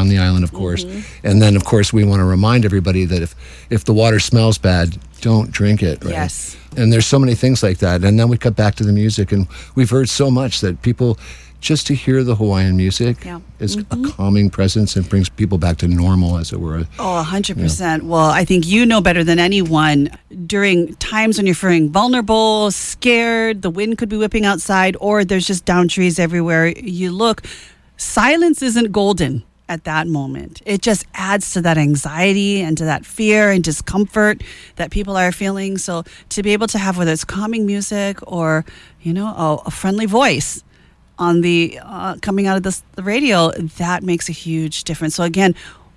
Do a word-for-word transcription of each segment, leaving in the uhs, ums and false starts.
on the island, of course. Mm-hmm. And then, of course, we want to remind everybody that if, if the water smells bad, don't drink it, right? Yes. And there's so many things like that. And then we cut back to the music, and we've heard so much that people, just to hear the Hawaiian music yeah. is mm-hmm. a calming presence and brings people back to normal, as it were. Oh, one hundred percent. You know. Well, I think you know better than anyone, during times when you're feeling vulnerable, scared, the wind could be whipping outside, or there's just down trees everywhere you look, silence isn't golden at that moment. It just adds to that anxiety and to that fear and discomfort that people are feeling. So to be able to have, whether it's calming music or, you know, a, a friendly voice on the uh, coming out of this, the radio, that makes a huge difference. So again,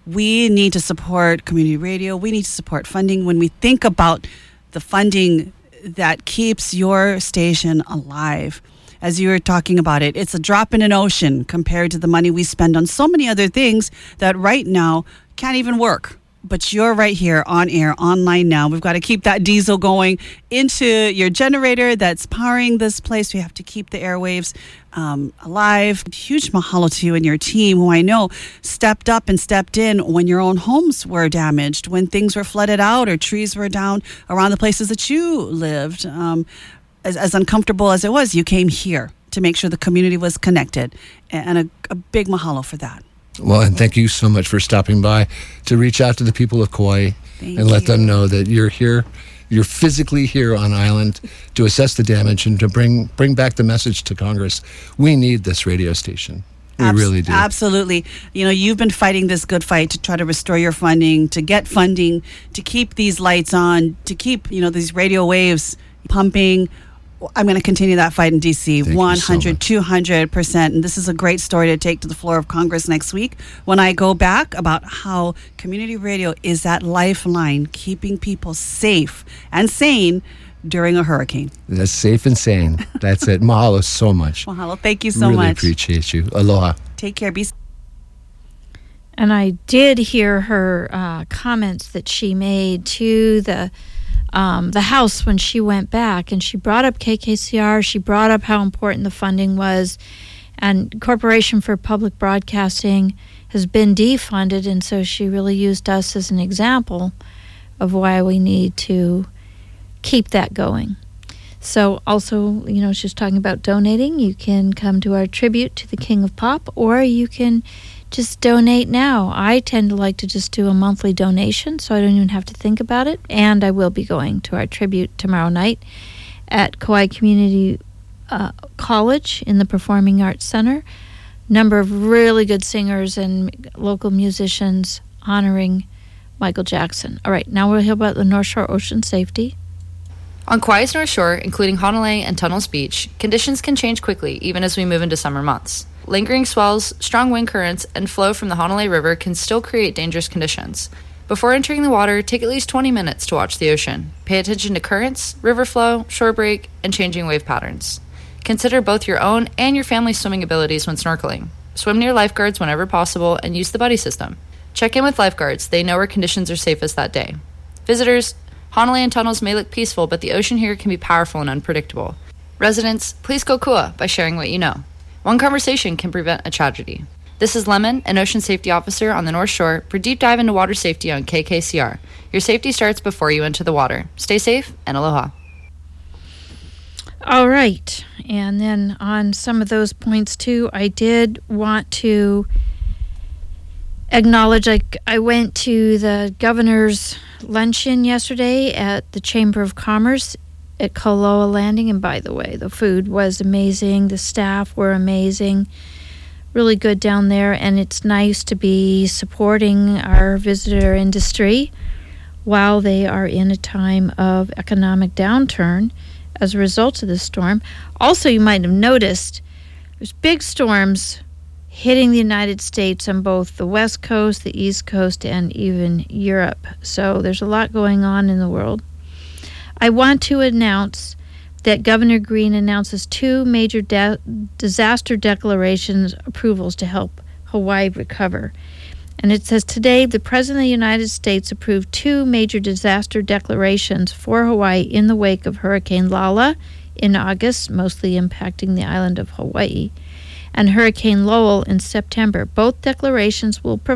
we need to support community radio. We need to support funding. When we think about the funding that keeps your station alive, as you were talking about it, it's a drop in an ocean compared to the money we spend on so many other things that right now can't even work. But you're right here on air, online now. We've got to keep that diesel going into your generator that's powering this place. We have to keep the airwaves um, alive. Huge mahalo to you and your team, who I know stepped up and stepped in when your own homes were damaged, when things were flooded out or trees were down around the places that you lived. Um, as, as uncomfortable as it was, you came here to make sure the community was connected. And a, a big mahalo for that. Well, and thank you so much for stopping by to reach out to the people of Kauai thank and let you. them know that you're here, you're physically here on island to assess the damage and to bring bring back the message to Congress. We need this radio station. We Abs- really do. Absolutely. You know, you've been fighting this good fight to try to restore your funding, to get funding, to keep these lights on, to keep, you know, these radio waves pumping. I'm going to continue that fight in D C one hundred, two hundred percent. And this is a great story to take to the floor of Congress next week when I go back about how community radio is that lifeline keeping people safe and sane during a hurricane. That's safe and sane. That's it. Mahalo so much. Mahalo. Thank you so really much. Really appreciate you. Aloha. Take care. Be safe. And I did hear her uh, comments that she made to the Um, the House when she went back, and she brought up K K C R. She brought up how important the funding was, and Corporation for Public Broadcasting has been defunded, and so she really used us as an example of why we need to keep that going. So also, you know, she's talking about donating. You can come to our tribute to the King of Pop, or you can just donate now. I tend to like to just do a monthly donation, so I don't even have to think about it. And I will be going to our tribute tomorrow night at Kauai Community uh, College in the Performing Arts Center. Number of really good singers and local musicians honoring Michael Jackson. All right, now we'll hear about the North Shore Ocean Safety. On Kauai's North Shore, including Honolulu and Tunnels Beach, conditions can change quickly even as we move into summer months. Lingering swells, strong wind currents, and flow from the Honolulu River can still create dangerous conditions. Before entering the water, take at least twenty minutes to watch the ocean. Pay attention to currents, river flow, shore break, and changing wave patterns. Consider both your own and your family's swimming abilities when snorkeling. Swim near lifeguards whenever possible and use the buddy system. Check in with lifeguards. They know where conditions are safest that day. Visitors, Honolulu and Tunnels may look peaceful, but the ocean here can be powerful and unpredictable. Residents, please go kua by sharing what you know. One conversation can prevent a tragedy. This is Lemon, an ocean safety officer on the North Shore, for Deep Dive into Water Safety on K K C R. Your safety starts before you enter the water. Stay safe and aloha. All right. And then on some of those points, too, I did want to acknowledge, like, I went to the governor's luncheon yesterday at the Chamber of Commerce at Koloa Landing, and by the way, the food was amazing, the staff were amazing, really good down there, and it's nice to be supporting our visitor industry while they are in a time of economic downturn as a result of this storm. Also, you might have noticed there's big storms hitting the United States on both the West Coast, the East Coast, and even Europe. So there's a lot going on in the world. I want to announce that Governor Green announces two major de- disaster declarations approvals to help Hawaii recover. And it says today the President of the United States approved two major disaster declarations for Hawaii in the wake of Hurricane Lala in August, mostly impacting the island of Hawaii, and Hurricane Lowell in September. Both declarations will provide